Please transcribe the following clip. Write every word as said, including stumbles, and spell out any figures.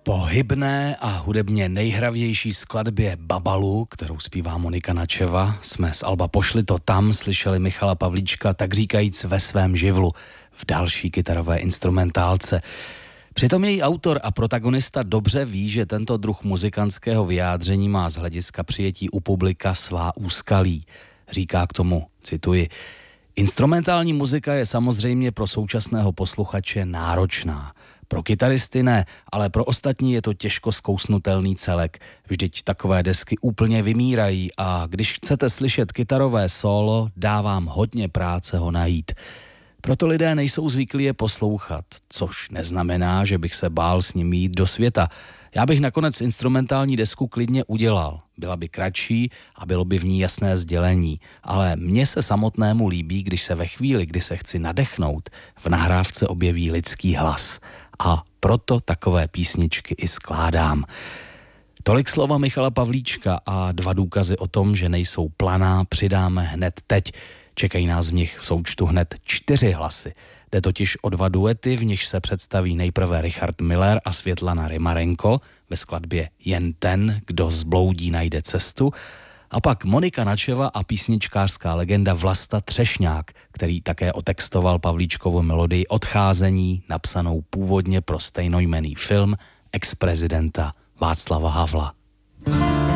Po hybné a hudebně nejhravější skladbě Babalu, kterou zpívá Monika Načeva, jsme z alba Pošli to tam slyšeli Michala Pavlíčka tak říkajíc ve svém živlu v další kytarové instrumentálce. Přitom její autor a protagonista dobře ví, že tento druh muzikantského vyjádření má z hlediska přijetí u publika svá úskalí. Říká k tomu, cituji, instrumentální muzika je samozřejmě pro současného posluchače náročná. Pro kytaristy ne, ale pro ostatní je to těžko zkousnutelný celek. Vždyť takové desky úplně vymírají a když chcete slyšet kytarové solo, dávám hodně práce ho najít. Proto lidé nejsou zvyklí je poslouchat, což neznamená, že bych se bál s nimi jít do světa. Já bych nakonec instrumentální desku klidně udělal. Byla by kratší a bylo by v ní jasné sdělení. Ale mně se samotnému líbí, když se ve chvíli, kdy se chci nadechnout, v nahrávce objeví lidský hlas. A proto takové písničky i skládám. Tolik slova Michala Pavlíčka a dva důkazy o tom, že nejsou planá, přidáme hned teď. Čekají nás v nich v součtu hned čtyři hlasy. Jde totiž o dva duety, v nichž se představí nejprve Richard Miller a Světlana Rymarenko ve skladbě Jen ten, kdo zbloudí, najde cestu, a pak Monika Načeva a písničkářská legenda Vlasta Třešňák, který také otextoval Pavlíčkovu melodii Odcházení, napsanou původně pro stejnojmenný film ex-prezidenta Václava Havla.